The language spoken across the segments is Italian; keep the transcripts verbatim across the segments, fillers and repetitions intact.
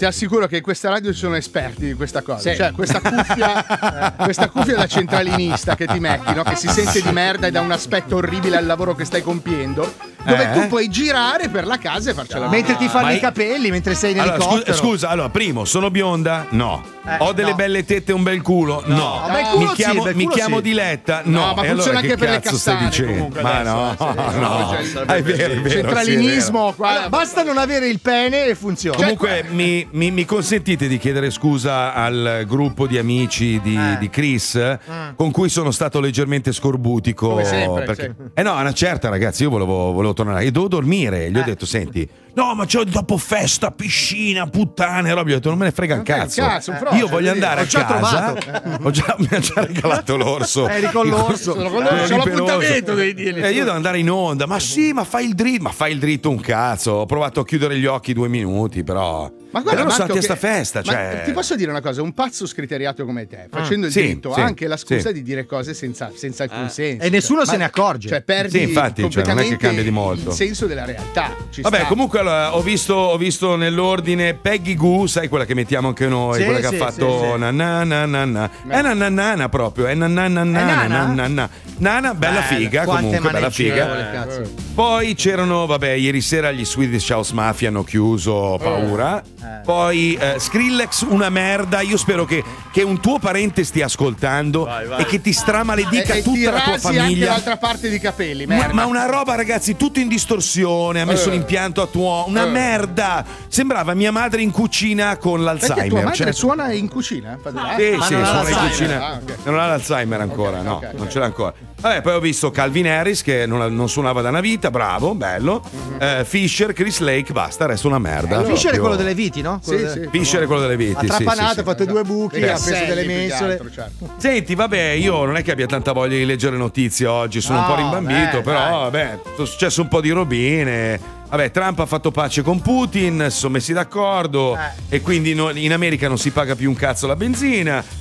ti assicuro che in questa radio ci sono esperti di questa cosa. Sì. Cioè, questa cuffia, questa cuffia da centralinista che ti metti, no? Che si sente di merda e dà un aspetto orribile al lavoro che stai compiendo, dove Eh? tu puoi girare per la casa e farcela. Mentre ti fanno Ma i i- capelli, mentre sei in Allora, scusa, elicottero. scusa, allora, primo, sono bionda? No. Eh, Ho delle no. belle tette e un bel culo? No. No, bel culo mi sì, chiamo, bel mi culo chiamo sì. Diletta? No. No, ma E funziona allora anche che per le cazzo stai castane, dicendo? comunque, Ma adesso, no, eh, sì. no. No, cioè, Ah, è vero, è vero, centralinismo sì, qua. Allora, basta non avere il pene e funziona. Comunque mi, mi- mi consentite di chiedere scusa al gruppo di amici di, Eh. di Chris con cui sono stato leggermente scorbutico. Come sempre, perché, sì. eh no, una certa ragazzi, io volevo, volevo tornare e dovevo dormire. Gli ho Eh. detto, senti, no, ma c'ho dopo festa, piscina, puttane, roba. Gli ho detto, non me ne frega un Non frega un cazzo. cazzo, un frocio, io voglio voglio andare dire, a ho già casa. trovato. Ho già, mi ha già regalato l'orso. Eri con l'orso. Sono con Eh, l'orso, c'ho lì per l'appuntamento, orso. devi dirgli. Eh, io devo andare in onda. Ma sì, ma fai il dritto. Ma fai il dritto un cazzo. Ho provato a chiudere gli occhi due minuti, però. Ma guarda, Però sono Marco, stati a che- sta festa. ma Cioè... ti posso dire una cosa, un pazzo scriteriato come te, facendo il Sì, dritto, sì, ha anche la scusa sì. di dire cose senza, senza alcun senso. E nessuno Cioè, se ma- ne accorge. Cioè, perdi Sì, infatti, cioè, non è che completamente cambia di molto. il senso della realtà. Ci Vabbè, sta. comunque allora, ho visto, ho visto nell'ordine Peggy Goo, sai quella che mettiamo anche noi, Sì, quella che sì, ha fatto sì, sì. na na na na na. È na na na na proprio, è na na na na È na nana? na na. Nana, bella Bella, figa quante comunque, bella maneggevole, figa. cazzo. Poi c'erano, vabbè, ieri sera gli Swedish House Mafia hanno chiuso, paura. Poi eh, Skrillex, una merda. Io spero che, che un tuo parente stia ascoltando e che ti stramaledica e, e tutta ti la tua rasi anche famiglia. l'altra parte di capelli, Ma, merda. ma una roba, ragazzi, tutto in distorsione. Ha messo Eh. l'impianto a tuo. Una Eh. merda. Sembrava mia madre in cucina con Perché tua l'Alzheimer. madre Cioè- suona in cucina? Fa- ah, sì, Ma sì, non ha sono in l'Alzheimer. cucina. Ah, ok. Non ha l'Alzheimer ancora, Ok, no, ok, non ok. ce l'ha ancora. Vabbè, poi ho visto Calvin Harris che non, non suonava da una vita, bravo, bello. Eh, Fisher, Chris Lake, basta, resta una merda. Fisher è proprio. quello delle viti, no? Sì, Quello sì. de- Fisher è quello delle viti. Ha sì, sì, trapanato, sì. ha fatto due buchi, Dei ha preso casselli, delle più che mensole. altro, certo. Senti, vabbè, io non è che abbia tanta voglia di leggere notizie oggi, sono un No, po' rimbambito, beh, però vabbè, è successo un po' di robine. Vabbè, Trump ha fatto pace con Putin, si sono messi d'accordo Eh. e quindi no- in America non si paga più un cazzo la benzina.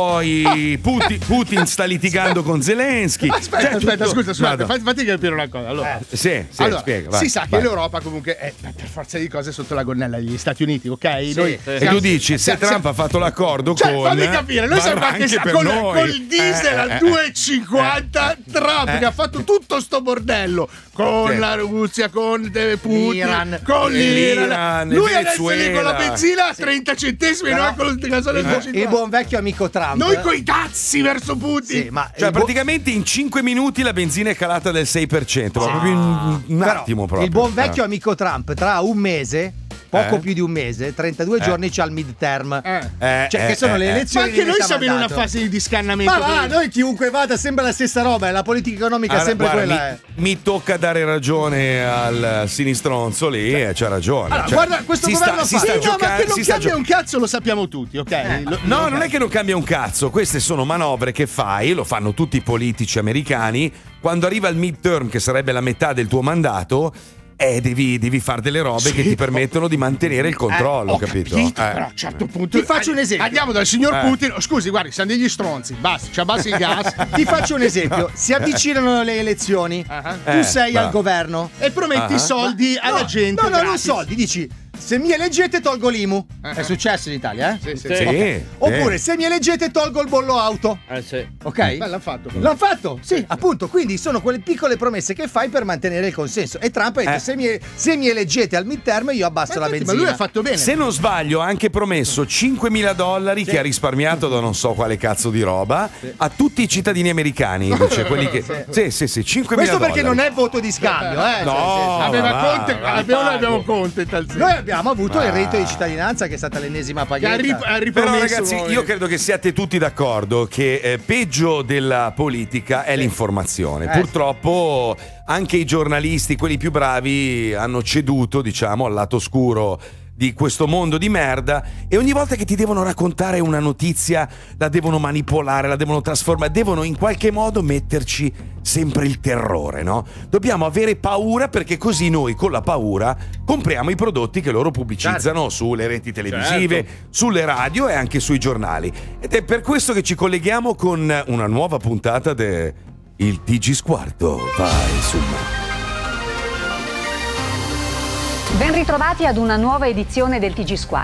Poi Putin, Putin sta litigando con Zelensky. Aspetta, Cioè, aspetta, tutto- scusa, scusa, Vado. fatti, fatti capire una cosa. Allora, Sì, sì, allora, spiega, vai, si sa vai. che l'Europa comunque è per forza di cose sotto la gonnella degli Stati Uniti, ok? Noi E tu dici, se Trump ha fatto l'accordo cioè, con. fammi capire, noi siamo varrà anche anche per con, noi. col diesel Eh, al eh, due e cinquanta Trump eh. che ha fatto tutto sto bordello con Sì. la Russia, con eh, Putin, L'Iran. con l'Iran. L'Iran, Lui il adesso è lì con la Venezuela. benzina a trenta centesimi e Però- noi con il gasolio al due e Il cinquanta. buon vecchio amico Trump. Noi coi dazi verso Putin. Sì, ma Cioè, il bu- praticamente in cinque minuti la benzina è calata del sei per cento. Ma proprio in un però attimo proprio. il buon vecchio Eh. amico Trump tra un mese, poco Eh? più di un mese, trentadue giorni c'ha il midterm. Eh. Eh, Cioè, eh, che sono eh, le eh. Ma elezioni anche di noi metà siamo in una mandato. fase di scannamento. Ma va, di- noi chiunque vada sempre la stessa roba, eh, la politica economica è Allora, sempre guarda, quella. mi, eh. mi tocca dare ragione al sinistronzo lì, e c'ha ragione. Allora, Cioè, guarda, questo si governo sta, fa. si sta Sì, no, ma giocando. che non si sta cambia gio- un cazzo lo sappiamo tutti, ok? Lo- No, ok. non è che non cambia un cazzo, queste sono manovre che fai, lo fanno tutti i politici americani, quando arriva il midterm, che sarebbe la metà del tuo mandato, eh, devi, devi fare delle robe Sì. che ti permettono di mantenere il controllo, Ho capito? capito, Eh. però a un certo punto Ti faccio un esempio. Andiamo dal signor Eh. Putin. Oh, scusi, guardi, siamo degli stronzi. Basta, ci abbassi il gas. Ti faccio un esempio: si avvicinano le elezioni, Ah. tu Eh, sei va. al governo. E prometti Ah. soldi alla No, gente. No, no, non gratis. soldi, dici. Se mi eleggete tolgo l'I M U. Ah. È successo in Italia, eh? Sì, sì, Sì, sì. eh. Oppure se mi eleggete tolgo il bollo auto. Eh sì. Ok? Beh, l'hanno fatto. L'hanno fatto, sì, appunto. Quindi sono quelle piccole promesse che fai per mantenere il consenso. E Trump ha detto: Eh. se, mi, se mi eleggete al midterm, io abbasso Ma, la infatti, ma benzina. lui ha fatto bene. Se non sbaglio, ha anche promesso cinquemila dollari che ha risparmiato da non so quale cazzo di roba a tutti i cittadini americani. Dice, quelli che... Sì, sì, sì, cinquemila Questo perché dollari. non è voto di scambio, eh? No, Cioè, Aveva ma va, Conte, va, abbiamo, noi pago. abbiamo Conte tal sì. Noi abbiamo avuto il Ma- reddito di cittadinanza, che è stata l'ennesima che ha, paghetta. rip- ha Però ripromesso ragazzi, nuovi- io credo che siate tutti d'accordo che eh, peggio della politica è l'informazione. Eh. Purtroppo anche i giornalisti, quelli più bravi, hanno ceduto, diciamo, al lato oscuro di questo mondo di merda, e ogni volta che ti devono raccontare una notizia la devono manipolare, la devono trasformare, devono in qualche modo metterci sempre il terrore, no? Dobbiamo avere paura, perché così noi con la paura compriamo i prodotti che loro pubblicizzano sulle reti televisive, sulle radio e anche sui giornali. Ed è per questo che ci colleghiamo con una nuova puntata de Il T G Squarto. Vai, insomma. Ben ritrovati ad una nuova edizione del T G Squarto.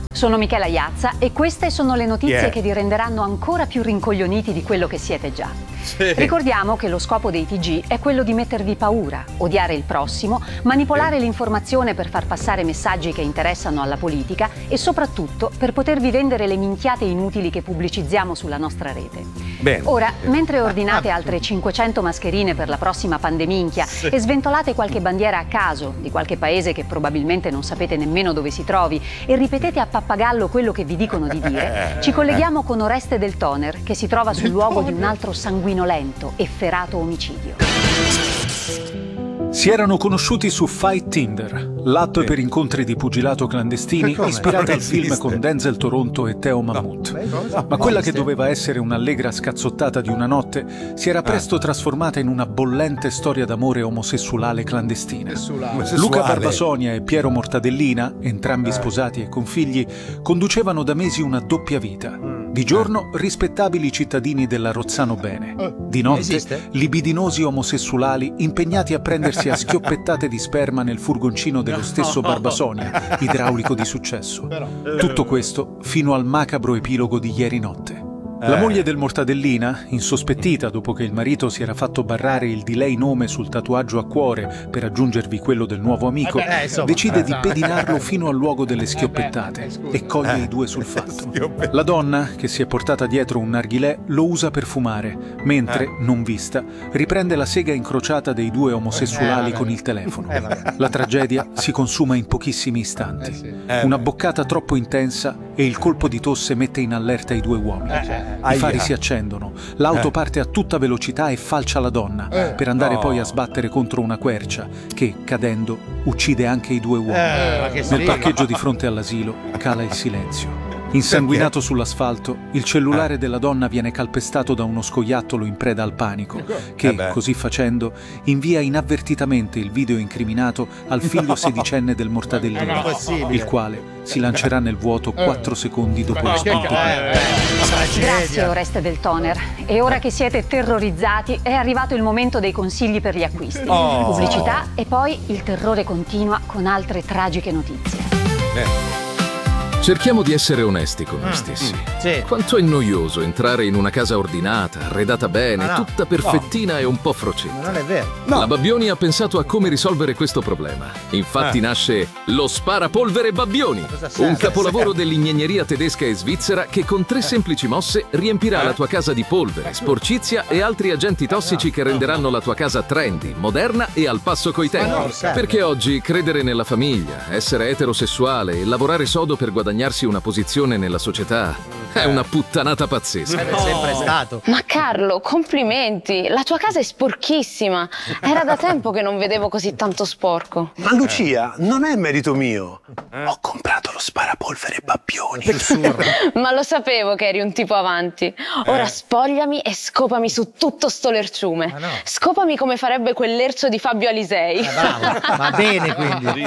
Sono Michela Iazza e queste sono le notizie Yeah. che vi renderanno ancora più rincoglioniti di quello che siete già. Sì. Ricordiamo che lo scopo dei T G è quello di mettervi paura, odiare il prossimo, manipolare l'informazione per far passare messaggi che interessano alla politica e soprattutto per potervi vendere le minchiate inutili che pubblicizziamo sulla nostra rete. Bene. Ora, mentre ordinate altre cinquecento mascherine per la prossima pandeminchia e sventolate qualche bandiera a caso di qualche paese che probabilmente non sapete nemmeno dove si trovi e ripetete a pappagallo quello che vi dicono di dire, ci colleghiamo con Oreste Del Toner, che si trova sul luogo di un altro sanguinolento, efferato omicidio. Si erano conosciuti su Fight Tinder, l'app per incontri di pugilato clandestini Come? ispirata Non al film esiste. con Denzel Toronto e Theo Mahmood. Ma quella che doveva essere un'allegra scazzottata di una notte si era presto trasformata in una bollente storia d'amore omosessuale clandestina. Omosessuale. Luca Barbasonia e Piero Mortadellina, entrambi sposati e con figli, conducevano da mesi una doppia vita. Di giorno rispettabili cittadini della Rozzano Bene, di notte Esiste? libidinosi omosessuali impegnati a prendersi a schioppettate di sperma nel furgoncino dello stesso Barbasonia, idraulico di successo. Tutto questo fino al macabro epilogo di ieri notte. La moglie del Mortadellina, insospettita dopo che il marito si era fatto barrare il di lei nome sul tatuaggio a cuore per aggiungervi quello del nuovo amico, Eh, insomma. decide di pedinarlo fino al luogo delle schioppettate e coglie i due sul fatto. La donna, che si è portata dietro un narghilè, lo usa per fumare, mentre, non vista, riprende la sega incrociata dei due omosessuali con il telefono. La tragedia si consuma in pochissimi istanti. Una boccata troppo intensa e il colpo di tosse mette in allerta i due uomini. I fari Aia. si accendono, l'auto parte a tutta velocità e falcia la donna, per andare No. poi a sbattere contro una quercia che, cadendo, uccide anche i due uomini. Eh, ma che Nel sfiga. parcheggio di fronte all'asilo cala il silenzio. Insanguinato sull'asfalto, il cellulare della donna viene calpestato da uno scoiattolo in preda al panico, che, Eh beh. così facendo, invia inavvertitamente il video incriminato al figlio sedicenne del Mortadellino, È possibile. il quale si lancerà nel vuoto quattro secondi dopo lo Che stupro. ca- eh, eh, Grazie tragedia. Oreste Del Toner. E ora che siete terrorizzati è arrivato il momento dei consigli per gli acquisti. Oh. Pubblicità e poi il terrore continua con altre tragiche notizie. Cerchiamo di essere onesti con noi stessi. Sì. Quanto è noioso entrare in una casa ordinata, arredata bene, Ma no. tutta perfettina e un po' frocetta. Ma non è vero. La Babbioni ha pensato a come risolvere questo problema. Infatti nasce lo Sparapolvere Babbioni, Cosa serve? un capolavoro dell'ingegneria tedesca e svizzera che con tre semplici mosse riempirà la tua casa di polvere, sporcizia e altri agenti tossici che renderanno la tua casa trendy, moderna e al passo coi tempi. non serve. Perché oggi credere nella famiglia, essere eterosessuale e lavorare sodo per guadagnarsi una posizione nella società è una puttanata pazzesca. È sempre stato. Ma Carlo, complimenti! La tua casa è sporchissima. Era da tempo che non vedevo così tanto sporco. Ma Lucia, non è merito mio. Ho comprato lo sparapolvere Babbioni. Ma lo sapevo che eri un tipo avanti. Ora spogliami e scopami su tutto sto lerciume. Ma no. Scopami come farebbe quell'erzo di Fabio Alisei. Eh, bravo. Va bene quindi.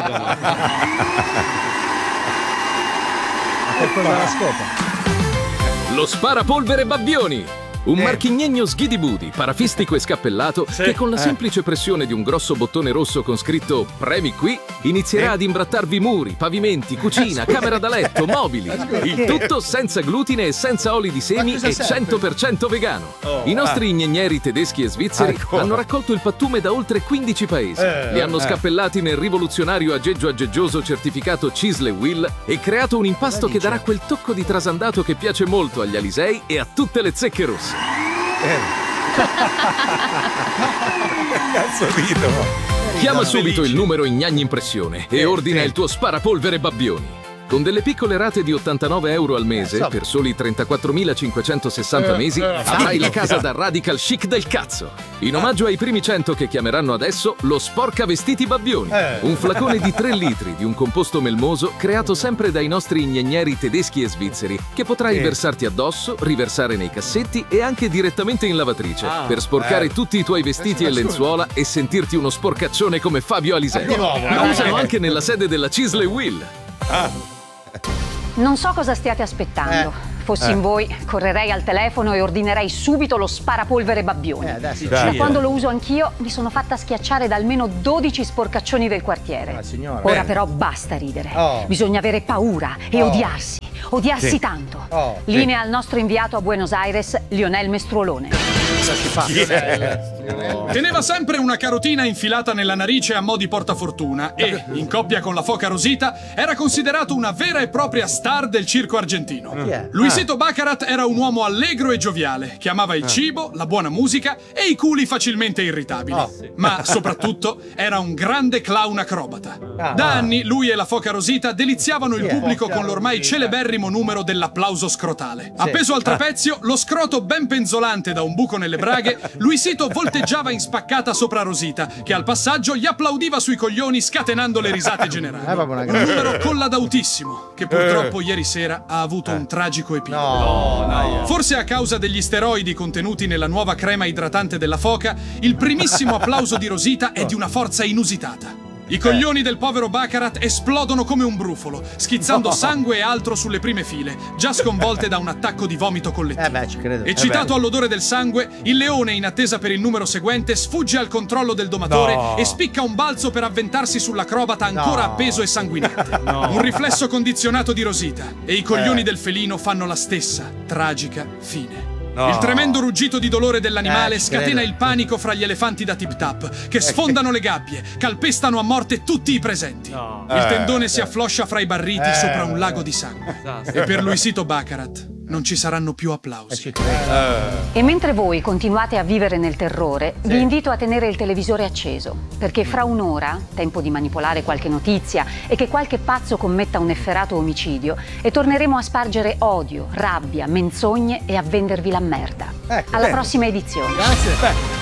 Ma che cosa la scopa? Lo Sparapolvere Babbioni! Un marchignegno schidibudi, parafistico e scappellato che con la semplice pressione di un grosso bottone rosso con scritto "Premi qui" inizierà ad imbrattarvi muri, pavimenti, cucina, camera da letto, mobili. Il tutto senza glutine e senza oli di semi cosa e serve? cento per cento vegano. I nostri ingegneri tedeschi e svizzeri Ancora? hanno raccolto il pattume da oltre quindici paesi. Li hanno scappellati nel rivoluzionario aggeggio aggeggioso certificato Cisle Will e creato un impasto che darà quel tocco di trasandato che piace molto agli Alisei e a tutte le zecche rosse. Cazzo rido. Chiama subito il numero in Gnagni Impressione e ordina il tuo Sparapolvere Babbioni. Con delle piccole rate di ottantanove euro al mese, per soli trentaquattromilacinquecentosessanta mesi, avrai la casa da radical chic del cazzo. In omaggio ai primi cento che chiameranno adesso lo Sporca Vestiti Babbioni. Un flacone di tre litri di un composto melmoso creato sempre dai nostri ingegneri tedeschi e svizzeri, che potrai versarti addosso, riversare nei cassetti e anche direttamente in lavatrice, per sporcare tutti i tuoi vestiti e lenzuola e sentirti uno sporcaccione come Fabio Alisei. Lo usano anche nella sede della Cisle Will. Non so cosa stiate aspettando. fossi Eh. in voi, correrei al telefono e ordinerei subito lo sparapolvere Babbioni. Eh, adesso Da Dai, quando eh. lo uso anch'io, mi sono fatta schiacciare da almeno dodici sporcaccioni del quartiere. Ah, signora. Ora Bene. però basta ridere. Oh. Bisogna avere paura e Oh. odiarsi. Odiarsi Sì. tanto. Oh. Linea al nostro inviato a Buenos Aires, Lionel Mestruolone. cosa si fa? Teneva sempre una carotina infilata nella narice a mo' di portafortuna e, in coppia con la foca Rosita, era considerato una vera e propria star del circo argentino. Chi è? Luisito Baccarat era un uomo allegro e gioviale, che amava il cibo, la buona musica e i culi facilmente irritabili. Oh. Ma, soprattutto, era un grande clown acrobata. Ah. Da anni, lui e la foca Rosita deliziavano il Chi è? pubblico Foca con l'ormai Rosita. celeberrimo numero dell'applauso scrotale. Sì. Appeso al trapezio, lo scroto ben penzolante da un buco nelle braghe, Luisito volteggiava in spaccata sopra Rosita, che al passaggio gli applaudiva sui coglioni scatenando le risate generali. È proprio una Un grande- numero collaudatissimo, che purtroppo ieri sera ha avuto un tragico epilogo. No, no. Forse a causa degli steroidi contenuti nella nuova crema idratante della foca, il primissimo applauso di Rosita è di una forza inusitata. I coglioni del povero Baccarat esplodono come un brufolo, schizzando sangue e altro sulle prime file, già sconvolte da un attacco di vomito collettivo. Eh beh, ci credo. Eccitato all'odore del sangue, il leone, in attesa per il numero seguente, sfugge al controllo del domatore No. e spicca un balzo per avventarsi sull'acrobata ancora No. appeso e sanguinante. Un riflesso condizionato di Rosita, e i coglioni del felino fanno la stessa tragica fine. No. Il tremendo ruggito di dolore dell'animale Eh, ci scatena credo. il panico fra gli elefanti da Tip Tap, che sfondano le gabbie, calpestano a morte tutti i presenti. Il Eh, tendone si affloscia fra i barriti Eh, sopra un lago di sangue. E per Luisito Baccarat non ci saranno più applausi. E mentre voi continuate a vivere nel terrore, Sì. vi invito a tenere il televisore acceso, perché fra un'ora, tempo di manipolare qualche notizia e che qualche pazzo commetta un efferato omicidio, e torneremo a spargere odio, rabbia, menzogne e a vendervi la merda. Ecco, Alla bene. prossima edizione. Grazie.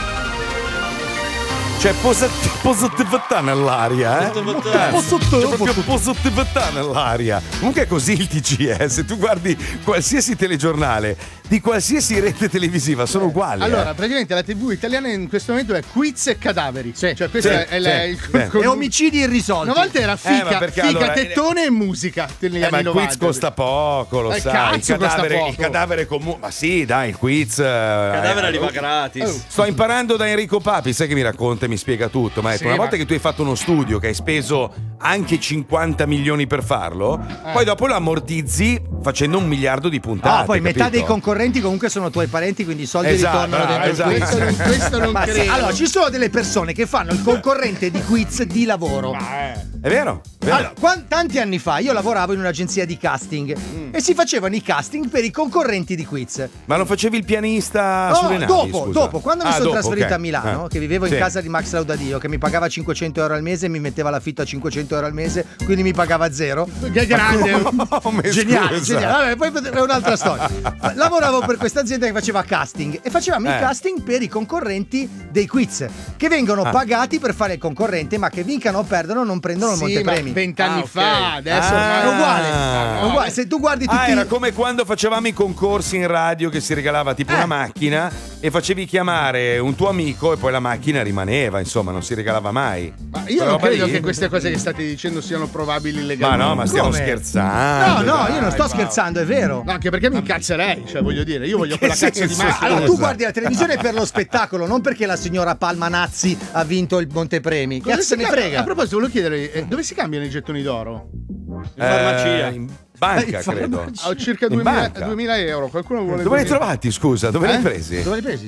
C'è posit- positività nell'aria, eh? Positività. C'è proprio positività nell'aria. Comunque è così il T G, eh? Se tu guardi qualsiasi telegiornale di qualsiasi rete televisiva sono uguali. Allora, eh. praticamente la tivù italiana in questo momento è quiz e cadaveri. Sì. Cioè, questo Sì, è, è la- sì, il sì. con- E omicidi irrisolti. Una volta era Eh, ma fica, perché fica allora- tettone e musica. Negli Eh, ma anni il quiz novanta. costa poco, lo Eh, sai. cazzo, il cadavere, costa il poco. cadavere comune. Ma sì, dai, il quiz. Il cadavere arriva gratis. Sto imparando da Enrico Papi, sai che mi racconta e mi spiega tutto. Ma ecco, Sì, una ma- volta che tu hai fatto uno studio che hai speso anche cinquanta milioni per farlo, poi dopo lo ammortizzi facendo un miliardo di puntate. Ah, poi metà capito? dei concorrenti comunque sono tuoi parenti, quindi i soldi Esatto, ritornano bravo, dentro esatto. il quiz. Questo non, questo non Ma sì, credo. allora, ci sono delle persone che fanno il concorrente di quiz di lavoro. È vero? È vero. Allora, quan- tanti anni fa io lavoravo in un'agenzia di casting Mm. e si facevano i casting per i concorrenti di quiz. Ma non facevi il pianista No, sulle navi? dopo, scusa? dopo, quando mi Ah, sono dopo, trasferito ok. a Milano, Eh. che vivevo in Sì. casa di Max Laudadio, che mi pagava cinquecento euro al mese e mi metteva l'affitto a cinquecento euro al mese, quindi mi pagava zero. Che grande. Oh, mi Geniale, scusa. geniale. Vabbè, poi è un'altra storia. Lavoravo per questa azienda che faceva casting e facevamo Eh. il casting per i concorrenti dei quiz, che vengono Ah. pagati per fare il concorrente, ma che vincano o perdono non prendono il Sì, ma montepremi. vent'anni Ah, ok. fa, adesso Ah. È uguale, Ah. è uguale. Se tu guardi tutti Ah, era come quando facevamo i concorsi in radio che si regalava tipo Eh. una macchina e facevi chiamare un tuo amico e poi la macchina rimaneva, insomma, non si regalava mai. Ma io Quella non roba credo lì- che queste cose che state dicendo siano probabili Ma legalmente. no, ma stiamo Come? scherzando. No, no, dai, io non sto Paolo. scherzando, è vero. No, anche perché mi incazzerei, cioè voglio dire, io voglio Che quella cazzo di senso? macchina. Allora, tu Scusa. guardi la televisione per lo spettacolo, non perché la signora Palmanazzi ha vinto il montepremi. Che Cosa cazzo si ne cambia- frega? A proposito, volevo chiedere, eh, dove si cambiano i gettoni d'oro? In farmacia. Eh, in banca, In credo. farmacia. Ho circa In duemila, banca. duemila euro. Qualcuno vuole. Dove li hai duemila? trovati, scusa? Dove li hai Eh? presi? Dove li hai presi?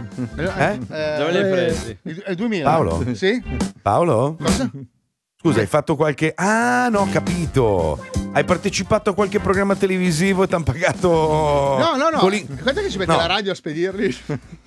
Eh? Dove li hai presi? Eh, eh, duemila. Paolo? Sì? Paolo? Cosa? Scusa, hai fatto qualche. Ah, no, ho capito. Hai partecipato a qualche programma televisivo e ti hanno pagato. No, no, no. con l'in- Quanto è che ci mette No. la radio a spedirli?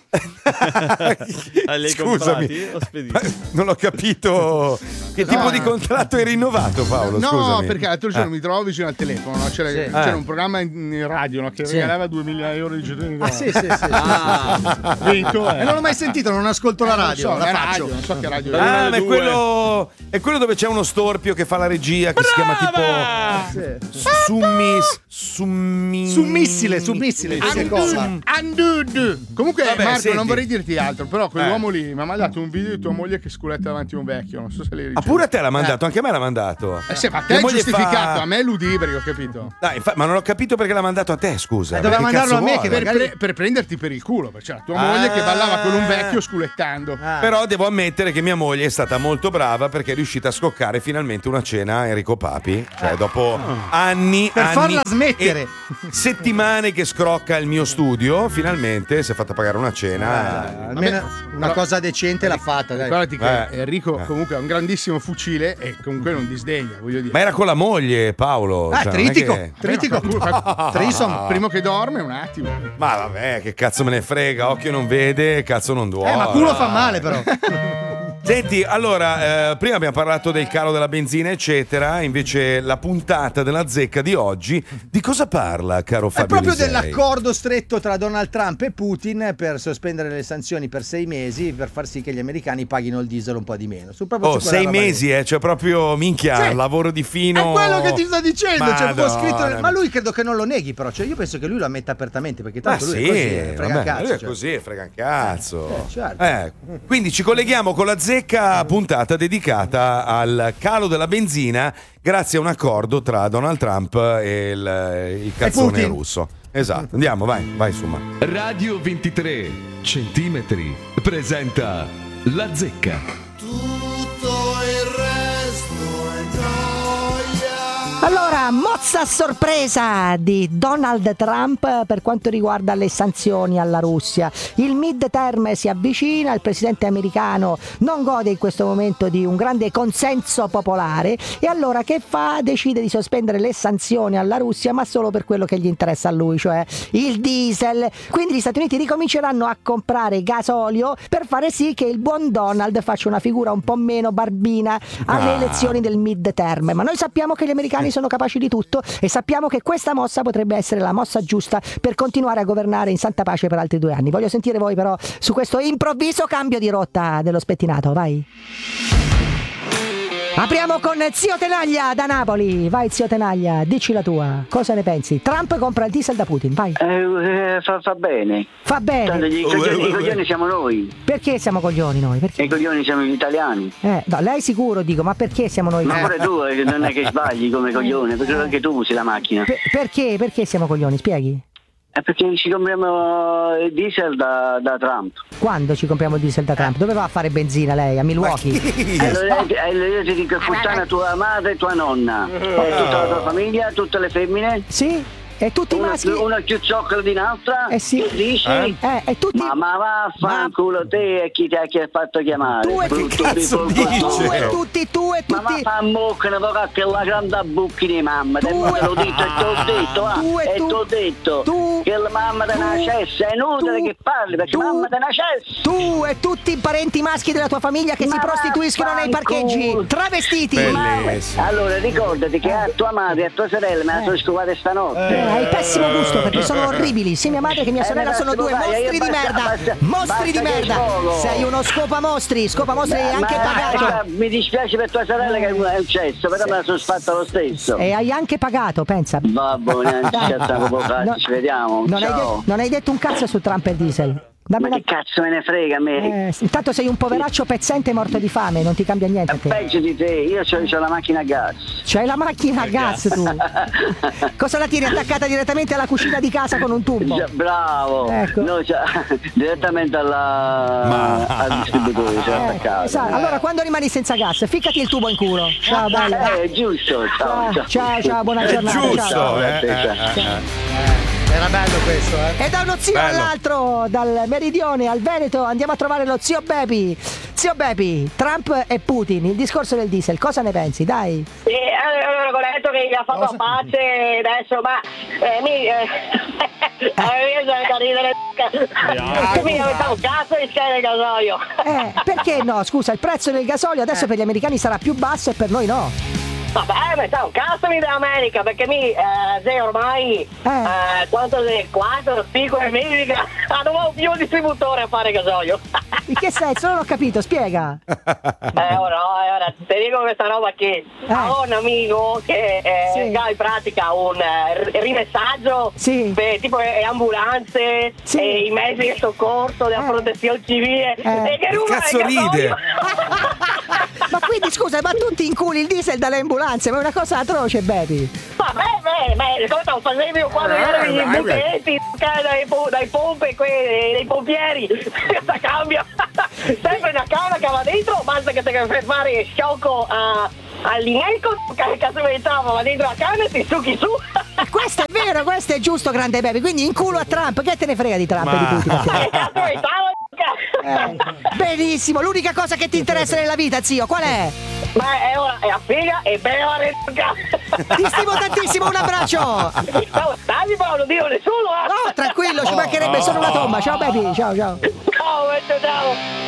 Ah, li hai Scusami, comprati o spediti? ma non ho capito che No, tipo di no. contratto hai rinnovato, Paolo. No, scusami. perché l'altro giorno Ah. mi trovavo vicino al telefono, no? c'era, Sì. c'era Eh. un programma in, in radio, no? Che Sì. regalava duemila euro di gettoni d'oro. Ah, sì, sì, sì. Ah, Vinto, eh. E non l'ho mai sentito, non ascolto la Eh, non radio, so, la è faccio. radio, non so che radio è. Ah, Uno ma è delle quello, è quello dove c'è uno storpio che fa la regia che si chiama tipo Sì. Summis Summi Summissile, summissile. Sì, che cosa? Andud, andud. Comunque, Vabbè, Marco, senti. non vorrei dirti altro, però quell'uomo lì mi ha mandato un video di tua moglie che sculetta davanti a un vecchio. Non so se l'hai ricevuto. pure a te l'ha mandato, anche a me l'ha mandato. Eh sì, ma a te è giustificato, fa... a me è ludibrio, capito? Dai, infa... ma non ho capito perché l'ha mandato a te, scusa. Eh, doveva mandarlo a me che per, pre- per prenderti per il culo, perché c'era tua ah. moglie che ballava con un vecchio sculettando. Ah. Però devo ammettere che mia moglie è stata molto brava perché è riuscita a scoccare finalmente una cena a Enrico Papi, cioè dopo oh. anni, per anni farla smettere, settimane che scrocca il mio studio, finalmente si è fatta pagare una cena. Eh, almeno una cosa decente l'ha fatta, dai. Guardati che eh. Enrico comunque ha un grandissimo fucile e comunque non disdegna, voglio dire. Ma era con la moglie, Paolo. Ah, cioè, tritico, che... tritico. No. Trisom, primo che dorme un attimo. Ma vabbè, che cazzo me ne frega, occhio non vede, cazzo non duola. Eh, ma culo fa male però. Senti, allora, eh, prima abbiamo parlato del calo della benzina, eccetera. Invece la puntata della zecca di oggi, di cosa parla, caro Fabio È proprio Lisei? dell'accordo stretto tra Donald Trump e Putin per sospendere le sanzioni per sei mesi per far sì che gli americani paghino il diesel un po' di meno. Oh, sei mesi, eh, cioè proprio minchia, sì. lavoro di fino. È quello che ti sto dicendo, Madonna. cioè, scritto... ma lui credo che non lo neghi, però, cioè io penso che lui lo ammetta apertamente, perché tanto ah, lui sì, è così, eh, frega vabbè, cazzo. Lui è cioè. così, frega un cazzo. Eh, certo. eh, quindi ci colleghiamo con la zecca puntata dedicata al calo della benzina grazie a un accordo tra Donald Trump e il, il cazzone russo. Esatto, andiamo, vai, vai insomma. Radio ventitré centimetri presenta la zecca. Tutto il resto è gioia. Allora, mozza a sorpresa di Donald Trump per quanto riguarda le sanzioni alla Russia. Il midterm si avvicina, il presidente americano non gode in questo momento di un grande consenso popolare e allora che fa? Decide di sospendere le sanzioni alla Russia, ma solo per quello che gli interessa a lui, cioè il diesel. Quindi gli Stati Uniti ricominceranno a comprare gasolio per fare sì che il buon Donald faccia una figura un po' meno barbina alle ah. elezioni del midterm. Ma noi sappiamo che gli americani sono capaci di tutto e sappiamo che questa mossa potrebbe essere la mossa giusta per continuare a governare in santa pace per altri due anni. Voglio sentire voi però su questo improvviso cambio di rotta dello spettinato, vai. Apriamo con Zio Tenaglia da Napoli. Vai Zio Tenaglia, dici la tua. Cosa ne pensi? Trump compra il diesel da Putin, vai. Eh, eh, fa, fa bene. Fa bene. Tanto i coglioni, i coglioni siamo noi. Perché siamo coglioni noi? Perché? I coglioni siamo gli italiani. Eh, no, lei sicuro dico, ma perché siamo noi? Ma pure tu eh, non è che sbagli come coglione, perché anche tu usi la macchina. Per, perché? Perché siamo coglioni? Spieghi. È perché ci compriamo il diesel da, da Trump. Quando ci compriamo il diesel da Trump? Dove va a fare benzina lei? A Milwaukee? Allora, allora ti dico puttana tua madre e tua nonna. E tutta la tua famiglia, tutte le femmine. Sì. E tutti i maschi. Una più zoccola di un'altra? Eh sì. Che dici? Eh, eh, e tutti... Ma, ma vaffanculo ma... te e chi ti ha, chi ha fatto chiamare? Tu e che cazzo tu, dice? Tu e tutti, tu e tutti. Ma va fa bocca, ne va che la grande bucchi di mamma. Te me l'ho detto e ti ho detto, ah. Tu e e ti ho detto tu, che la mamma te nascesse. È inutile tu, che parli perché tu, mamma te nascesse. Tu e tutti i parenti maschi della tua famiglia che ma si prostituiscono nei parcheggi travestiti. Bellissimo. Allora ricordati che a tua madre e a tua sorella me la sono scovata stanotte. Eh, hai pessimo gusto perché sono orribili. Sia mia madre che mia sorella sono due mostri di merda. Mostri di merda. Sei uno scopa mostri, scopa mostri e anche pagato. Mi dispiace per tua sorella che è un cesso, però me la sono fatta lo stesso. E hai anche pagato, pensa. Vabbè, neanche ci vediamo. Non hai, de- non hai detto un cazzo su Trump e il diesel. Dammi ma che una... cazzo me ne frega a me? Eh, intanto sei un poveraccio pezzente morto di fame, non ti cambia niente. È peggio di te, io c'ho, c'ho la macchina a gas. C'hai la macchina a gas tu? Cosa la tieni attaccata direttamente alla cucina di casa con un tubo? Già, bravo! Ecco. No, cioè, direttamente alla... ma... al distributore, c'è eh, attaccata. Esatto. Allora quando rimani senza gas, ficcati il tubo in culo. Ciao, bella. Eh, è giusto. Ciao, ciao, ciao, ciao buona è giornata. Giusto, ciao. Eh, eh, ciao. eh, eh. Era bello questo, eh? E da uno zio bello. all'altro, dal meridione al Veneto, andiamo a trovare lo zio Bepi. Zio Bepi, Trump e Putin, il discorso del diesel, cosa ne pensi? Dai. Sì, allora, ho detto che gli ha fatto a pace adesso, ma eh, mi eh, da ridere. Mi ha messo un cazzo di scena il gasolio. Eh, perché no? Scusa, il prezzo del gasolio adesso eh. per gli americani sarà più basso e per noi no. Vabbè, ma sta un cazzo mi dell'America, perché mi, eh, se ormai, eh. Eh, quanto se, quattro, cinque mesi che hanno più un distributore a fare gasolio. In che senso? Non ho capito, spiega. Eh, oh no, ora ti dico questa roba che eh. ho un amico che eh, sì. ha in pratica un eh, rimessaggio sì. per tipo le ambulanze sì. e i mezzi di soccorso della eh. protezione civile eh. e che ruba cazzo ride? Ma quindi scusa, ma tu ti inculi il diesel dalle ambulanze, ma è una cosa atroce, baby. Ma beh, beh, beh, cosa facevi io quando ero i buchetti dai, dai pompe, quelli, dei pompieri? Questa cambia. Sempre una canna che va dentro, basta che te fai fare sciocco a... all'inelco, che cazzo mi entrava, va dentro la canna e ti succhi su. Questo è vero, questo è giusto, grande baby. Quindi in culo a Trump, che te ne frega di Trump Ma... e di Putin? Ma che cazzo mi entrava? Eh, benissimo, l'unica cosa che ti interessa nella vita, zio, qual è? Beh, è ora, è a figa e beve. Ti stimo tantissimo, un abbraccio. No, stai, ma non dico nessuno. Eh. No, tranquillo, ci mancherebbe solo una tomba. Ciao baby, ciao ciao. Ciao, ciao.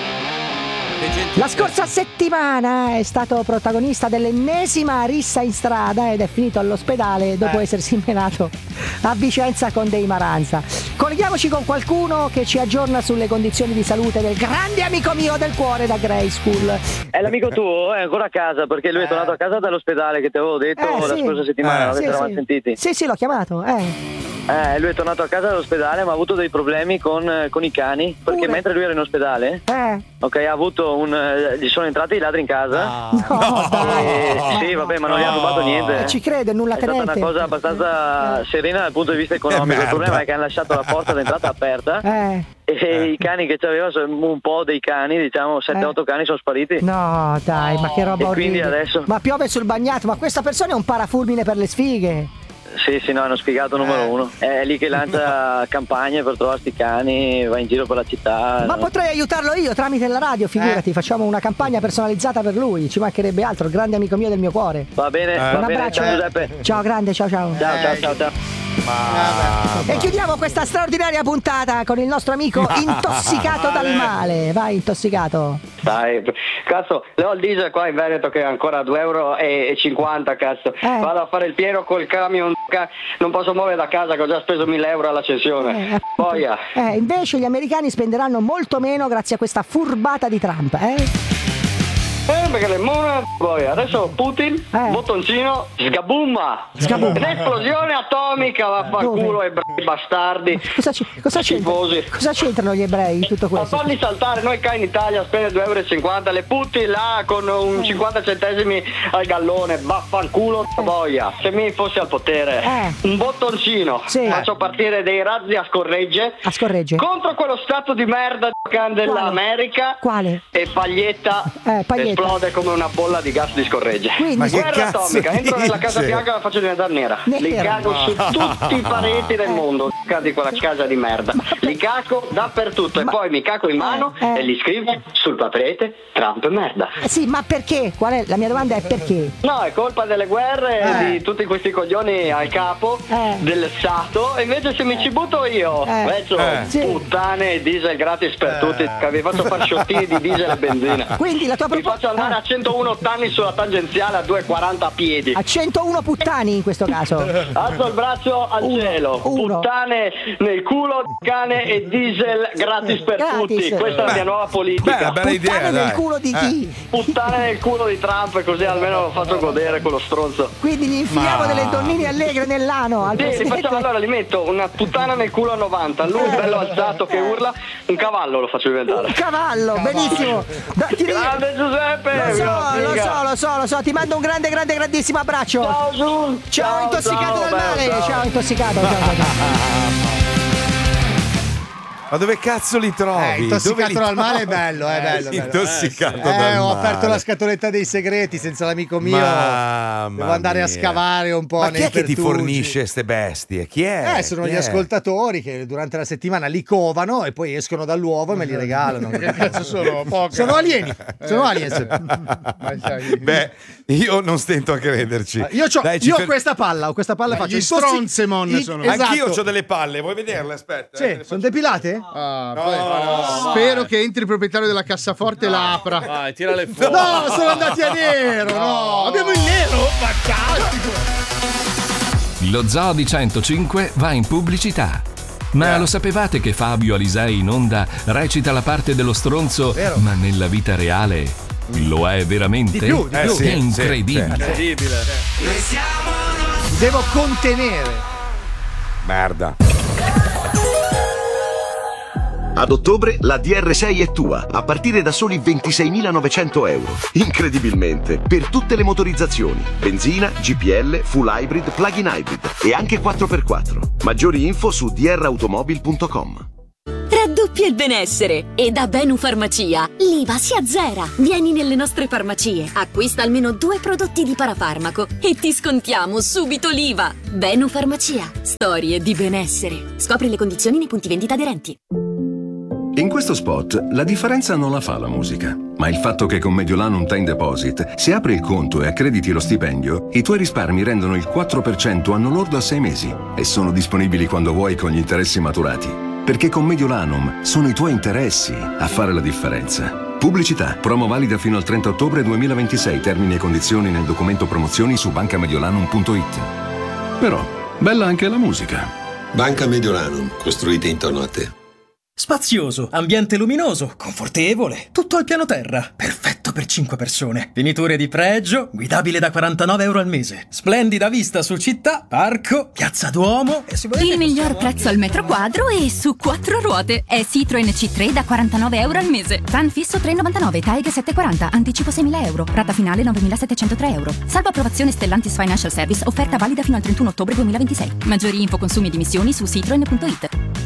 La scorsa settimana è stato protagonista dell'ennesima rissa in strada ed è finito all'ospedale dopo Eh. essersi menato a Vicenza con dei Maranza. Colleghiamoci con qualcuno che ci aggiorna sulle condizioni di salute del grande amico mio del cuore da Grey School. È l'amico tuo? È ancora a casa perché lui è tornato a casa dall'ospedale che ti avevo detto Eh, la sì. scorsa settimana, Eh, non sì, eravamo sì. sentiti. Sì, sì, l'ho chiamato. Eh. Eh, lui è tornato a casa dall'ospedale ma ha avuto dei problemi con, con i cani perché Pure. mentre lui era in ospedale Eh. ok, ha avuto un eh, gli sono entrati i ladri in casa. No, dai. Eh, sì, vabbè, ma non gli ha rubato niente. Eh, ci credo, è nulla È stata tenente. una cosa abbastanza serena dal punto di vista economico. Eh, Il problema merda. è che hanno lasciato la porta d'entrata aperta Eh. e i cani che c'aveva, un po' dei cani, diciamo sette otto cani sono spariti. No, dai, ma che roba E quindi orribile. adesso- Ma piove sul bagnato, ma questa persona è un parafulmine per le sfighe. Sì, sì, no, hanno spiegato numero uno. È lì che lancia campagne per trovare sti cani, va in giro per la città. Ma no? potrei aiutarlo io tramite la radio, figurati, facciamo una campagna personalizzata per lui, ci mancherebbe altro, il grande amico mio del mio cuore. Va bene, Un va bene, abbraccio. ciao Giuseppe. Ciao grande, ciao ciao. Ciao, ciao, ciao, ciao. E chiudiamo questa straordinaria puntata con il nostro amico intossicato dal male. Vai, intossicato. Dai, cazzo, ho il diesel qua in Veneto che è ancora due euro e cinquanta, cazzo. Eh. Vado a fare il pieno col camion, ca- non posso muovere da casa che ho già speso mille euro all'accensione. Eh, Boia. Eh, invece gli americani spenderanno molto meno grazie a questa furbata di Trump, eh? Eh, perché le mona, boia. Adesso Putin, bottoncino, sgabumma. Sgabumma. Un'esplosione atomica, vaffanculo, ebrei bastardi. Cosa, ci- cosa, c'entra- cosa c'entrano gli ebrei in tutto A questo? farli saltare, noi qua in Italia spende due euro e cinquanta, le putti là con un cinquanta centesimi al gallone, vaffanculo boia. Se mi fossi al potere, un bottoncino, faccio partire dei razzi a scorregge, A scorregge. contro quello stato di merda dell'America. Quale? E Paglietta, Eh, Paglietta. esplode come una bolla di gas di scorregge. Quindi- Ma che Guerra cazzo atomica, entro nella Casa dice? Bianca e la faccio diventare nera. Li Nera. cago su tutti i pareti del mondo di quella casa di merda. Li caco dappertutto e poi mi caco in mano e li scrivo sul parete Trump merda. Eh, sì, ma perché? Qual è? La mia domanda è perché? No, è colpa delle guerre Eh. di tutti questi coglioni al capo del Stato. E invece se mi ci butto io, Eh. adesso Eh. Sì. puttane e diesel gratis per tutti, che vi faccio far sciottini di diesel e benzina. Quindi la tua Vi proposta- faccio andare Ah. a centouno ottani sulla tangenziale a due e quaranta a piedi. A centouno puttani in questo caso. Alzo il braccio al cielo, puttane nel culo, cane e diesel gratis per Gratis. tutti. Questa è la mia nuova politica. beh, bella idea, Puttane nel dai. culo di chi? Puttane nel culo di Trump, così almeno lo faccio godere quello stronzo. Quindi gli infiliamo Ma- delle donnine allegre nell'ano al Sì, li presidente. facciamo, allora li metto una puttana nel culo a novanta, lui bello alzato che urla, un cavallo lo faccio diventare. Un cavallo, benissimo. Da- ti ri- Grande Giuseppe! Lo so, viva lo figa. so, lo so, lo so, ti mando un grande, grande, grandissimo abbraccio. Ciao, Giù. Ciao, Ciao, intossicato ciao, dal bello, male. ciao. Ciao, intossicato. Ciao, ciao, ciao. Ma dove cazzo li trovi? Eh, intossicato Dove li dal trovi? male è bello, è bello. bello. Intossicato Eh, dal ho male. aperto la scatoletta dei segreti senza l'amico mio. Mamma Devo andare a mia. scavare un po' Ma nei chi è che ti pertugi. fornisce ste bestie? Chi è? Eh, sono Chi gli è? ascoltatori che durante la settimana li covano e poi escono dall'uovo e me li regalano. Che cazzo sono? Poca. Sono alieni, sono aliens. Beh, io non stento a crederci. Io, c'ho, Dai, ci io ho fer- questa palla, ho questa palla Ma faccio gli il tossi- stronzemon il- sono. esatto. Anch'io ho delle palle, vuoi vederle? Aspetta. Sì, eh, sono depilate? Ah, No, poi- no, spero che entri il proprietario della cassaforte e la apra. Vai, tirale fuori. No, sono andati a nero, no. Abbiamo il nero, fantastico. Lo Zoo di centocinque va in pubblicità. Ma lo sapevate che Fabio Alisei in onda recita la parte dello stronzo, Vero. ma nella vita reale lo è veramente? Di più, di più. È Sì, incredibile. Incredibile. Devo contenere. Merda. Ad ottobre la D R sei è tua, a partire da soli ventiseimilanovecento euro. Incredibilmente, per tutte le motorizzazioni, benzina, G P L, full hybrid, plug-in hybrid e anche quattro per quattro. Maggiori info su d r automobil punto com. Raddoppia il benessere e da Benu Farmacia l'I V A si azzera. Vieni nelle nostre farmacie, acquista almeno due prodotti di parafarmaco e ti scontiamo subito l'I V A. Benu Farmacia, storie di benessere. Scopri le condizioni nei punti vendita aderenti. In questo spot la differenza non la fa la musica, ma il fatto che con Mediolanum Time Deposit, se apri il conto e accrediti lo stipendio, i tuoi risparmi rendono il quattro per cento anno lordo a sei mesi e sono disponibili quando vuoi con gli interessi maturati. Perché con Mediolanum sono i tuoi interessi a fare la differenza. Pubblicità. Promo valida fino al trenta ottobre duemilaventisei. Termini e condizioni nel documento promozioni su banca mediolanum punto it. Però, bella anche la musica. Banca Mediolanum, costruita intorno a te. Spazioso, ambiente luminoso, confortevole, tutto al piano terra, perfetto per cinque persone. Finiture di pregio, guidabile da quarantanove euro al mese. Splendida vista su città, parco, piazza Duomo e si Il miglior prezzo al metro quadro e su quattro ruote. È Citroen C tre da quarantanove euro al mese. Tran fisso tre virgola novantanove, T A E G settecentoquaranta, anticipo seimila euro, rata finale novemilasettecentotre euro. Salvo approvazione Stellantis Financial Service, offerta valida fino al trentuno ottobre duemilaventisei. Maggiori info, consumi ed emissioni su citroen punto it.